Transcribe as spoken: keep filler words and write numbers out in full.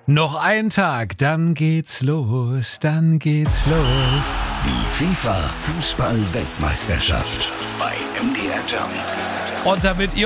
Noch ein Tag, dann geht's los, dann geht's los. Die FIFA-Fußball-Weltmeisterschaft bei M D R Jump. Und damit ihr